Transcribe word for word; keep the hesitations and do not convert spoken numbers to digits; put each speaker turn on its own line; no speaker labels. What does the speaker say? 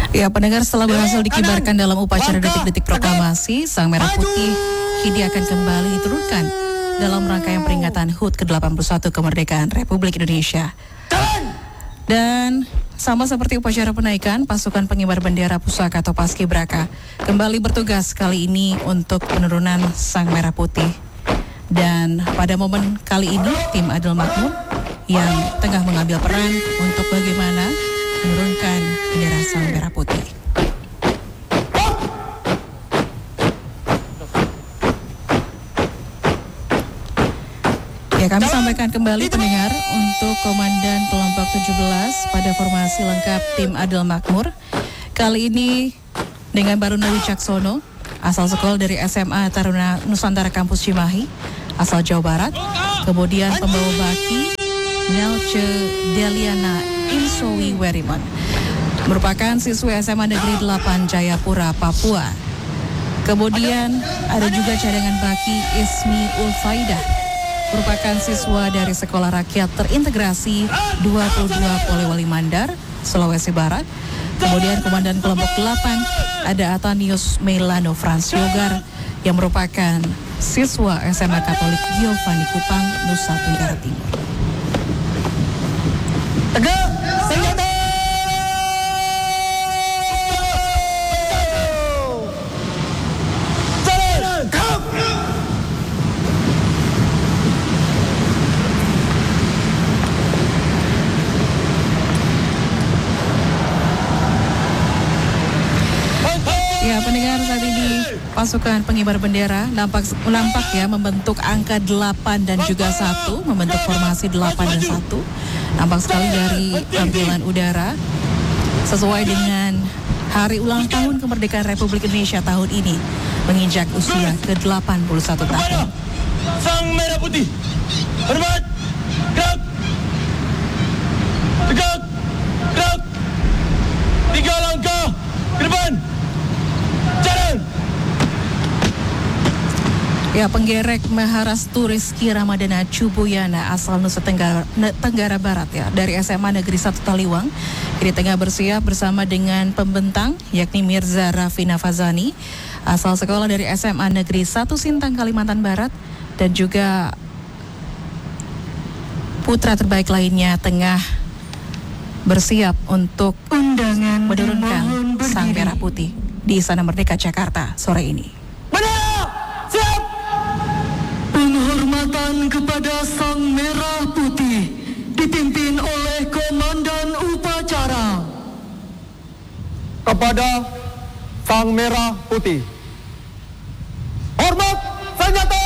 Ya, pendengar, setelah berhasil dikibarkan dalam upacara detik-detik proklamasi, Sang Merah Putih kini akan kembali diturunkan dalam rangkaian peringatan H U T ke delapan puluh satu kemerdekaan Republik Indonesia. Dan sama seperti upacara penaikan, pasukan pengibar bendera pusaka atau Paskibraka kembali bertugas kali ini untuk penurunan Sang Merah Putih. Dan pada momen kali ini, tim Adil Makmur yang tengah mengambil peran untuk bagaimana menurunkan bendera Sang Merah Putih. Ya, kami sampaikan kembali pendengar untuk Komandan Kelompok tujuh belas pada formasi lengkap tim Adil Makmur. Kali ini dengan Baruna Wicaksono, asal sekolah dari S M A Taruna Nusantara Kampus Cimahi, asal Jawa Barat. Kemudian pembawa baki Nelce Deliana Insowi Weriman, merupakan siswa S M A Negeri delapan Jayapura, Papua. Kemudian ada juga cadangan baki Ismi Ulfaidah, merupakan siswa dari Sekolah Rakyat Terintegrasi dua puluh dua Polewali Mandar, Sulawesi Barat. Kemudian Komandan Kelompok delapan ada Atanius Melano Frans Yogar yang merupakan siswa S M A Katolik Giovanni Kupang, Nusa Tenggara Timur.
Tegak, senjata! Jalan, kap!
Ya, pendengar, saat ini pasukan pengibar bendera nampak nampak ya membentuk angka delapan dan juga satu, membentuk formasi delapan dan satu. Nampak sekali dari tampilan udara sesuai dengan hari ulang tahun kemerdekaan Republik Indonesia tahun ini menginjak usia ke delapan puluh satu tahun.
Sang Merah Putih, hormat, gerak, tegak, gerak, tiga langkah ke depan, jalan.
Ya, penggerek Maharastu Rizky Ramadana Cubuyana asal Nusa Tenggara, Tenggara Barat ya, dari S M A Negeri satu Taliwang, ini tengah bersiap bersama dengan pembentang yakni Mirza Rafina Fazani asal sekolah dari S M A Negeri satu Sintang, Kalimantan Barat, dan juga putra terbaik lainnya tengah bersiap untuk
undangan
menurunkan Sang Merah Putih di Istana Merdeka Jakarta sore ini.
Penghormatan kepada Sang Merah Putih dipimpin oleh Komandan Upacara.
Kepada Sang Merah Putih, hormat, senjata!